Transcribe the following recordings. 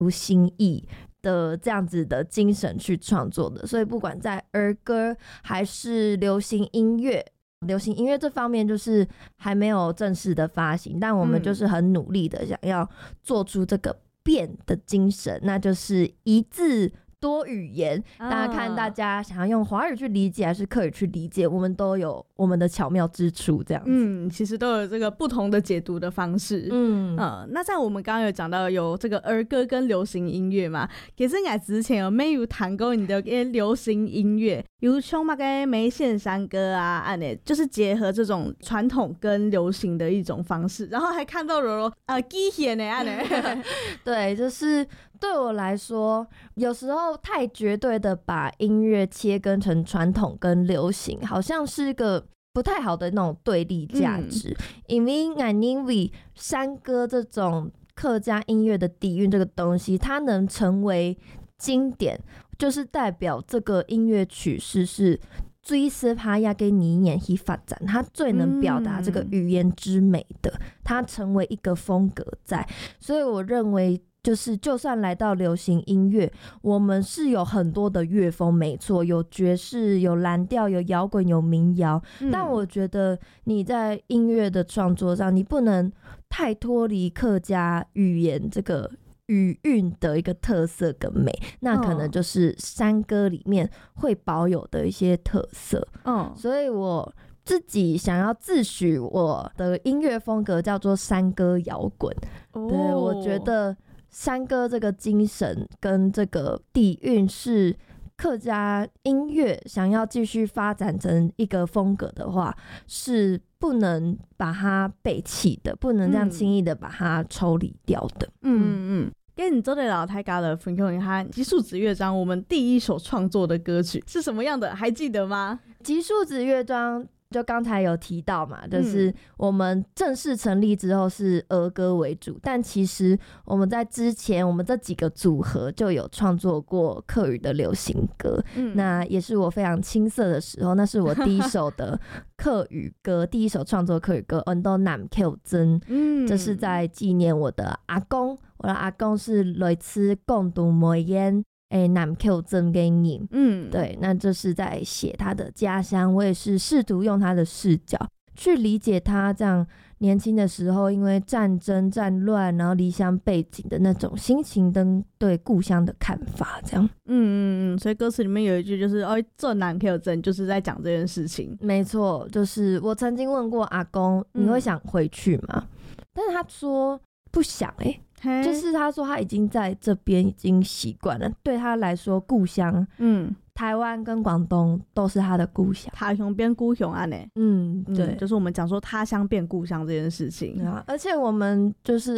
出心意的这样子的精神去创作的，所以不管在儿歌还是流行音乐这方面就是还没有正式的发行，但我们就是很努力的想要做出这个变的精神，那就是一字多语言，大家看大家想要用华语去理解还是客语去理解，我们都有我们的巧妙之处这样子。 其实都有这个不同的解读的方式。那在我们刚刚有讲到有这个儿歌跟流行音乐嘛，其实我之前有没有谈过你的流行音乐，有像那个梅县山歌啊，就是结合这种传统跟流行的一种方式，然后还看到了机械呢， 对，就是对我来说，有时候太绝对的把音乐切割成传统跟流行，好像是一个不太好的那种对立价值。因为我认为山歌这种客家音乐的底蕴这个东西，它能成为经典，就是代表这个音乐曲式是最适合亚给你演去发展，它最能表达这个语言之美的，它成为一个风格在。所以我认为就算来到流行音乐，我们是有很多的乐风，没错，有爵士，有蓝调，有摇滚，有民谣，但我觉得你在音乐的创作上，你不能太脱离客家语言这个语韵的一个特色跟美，那可能就是山歌里面会保有的一些特色。所以我自己想要自诩我的音乐风格叫做山歌摇滚。对，我觉得山歌这个精神跟这个底蕴是客家音乐想要继续发展成一个风格的话，是不能把它背弃的，不能这样轻易的把它抽离掉的。 跟你做的老太家的分享一下极速子乐章，我们第一首创作的歌曲是什么样的，还记得吗？ 极速子乐章就刚才有提到嘛，就是我们正式成立之后是儿歌为主，但其实我们在之前我们这几个组合就有创作过客语的流行歌，那也是我非常青涩的时候，那是我第一首的客语歌第一首创作客语歌恩都南 Q 真，这是在纪念我的阿公，我的阿公是来自广东梅烟南 Q 真给你，对，那这是在写他的家乡，我也是试图用他的视角去理解他这样年轻的时候因为战争战乱然后离乡背景的那种心情跟对故乡的看法这样。 所以歌词里面有一句就是做南 Q 真，就是在讲这件事情。 没错，就是我曾经问过阿公你会想回去吗？但是他说不想就是他说他已经在这边已经习惯了，对他来说故乡台湾跟广东都是他的故乡， 他乡变故乡啊对，就是我们讲说他乡变故乡这件事情而且我们就是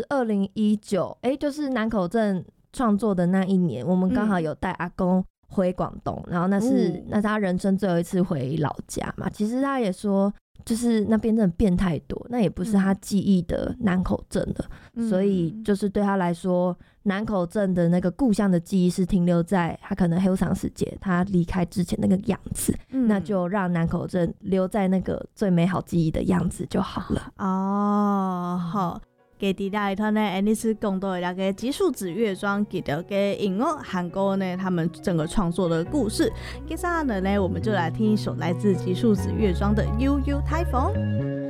2019就是南口镇创作的那一年，我们刚好有带阿公回广东，然后那是他人生最后一次回老家嘛，其实他也说就是那边真的变太多，那也不是他记忆的南口镇的，所以就是对他来说南口镇的那个故乡的记忆是停留在他可能黑长时节他离开之前那个样子，那就让南口镇留在那个最美好记忆的样子就好了。 好，给大家一团呢，你是讲到的那个极速子乐章，记得给音乐韩国呢他们整个创作的故事。接下来呢，我们就来听一首来自极速子乐章的《悠悠台风》。